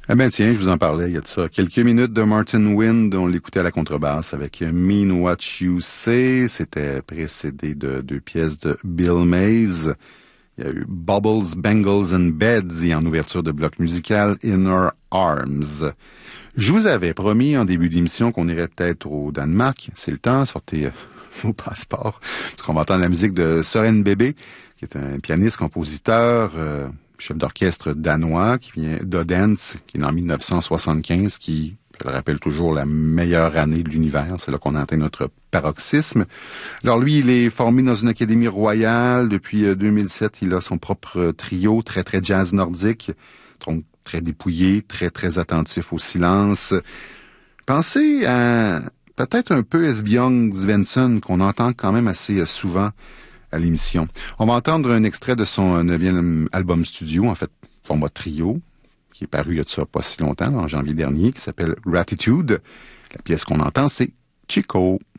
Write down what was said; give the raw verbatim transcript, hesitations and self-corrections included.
Ah ben tiens, je vous en parlais il y a de ça quelques minutes de Martin Wind, on l'écoutait à la contrebasse avec Mean What You Say. C'était précédé de deux pièces de Bill Mays. Il y a eu Bubbles, Bangles and Beds et en ouverture de bloc musical Inner Arms. Je vous avais promis en début d'émission qu'on irait peut-être au Danemark. C'est le temps, sortez euh, vos passeports. Parce qu'on va entendre la musique de Søren Bébé, qui est un pianiste, compositeur, euh, chef d'orchestre danois, qui vient d'Odense, qui est né en dix-neuf cent soixante-quinze, qui, je le rappelle toujours, la meilleure année de l'univers. C'est là qu'on a atteint notre paroxysme. Alors lui, il est formé dans une académie royale. Depuis deux mille sept, il a son propre trio, très très jazz nordique, donc très dépouillé, très très attentif au silence. Pensez à peut-être un peu Esbjørn Svensson, qu'on entend quand même assez souvent à l'émission. On va entendre un extrait de son neuvième album studio, en fait, format trio, qui est paru il y a de ça pas si longtemps, en janvier dernier, qui s'appelle Gratitude. La pièce qu'on entend, c'est Chico.